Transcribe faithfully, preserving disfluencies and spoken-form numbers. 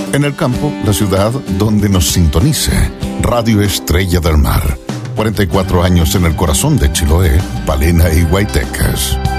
En el campo, la ciudad donde nos sintonice. Radio Estrella del Mar. cuarenta y cuatro años en el corazón de Chiloé, Palena y Guaytecas.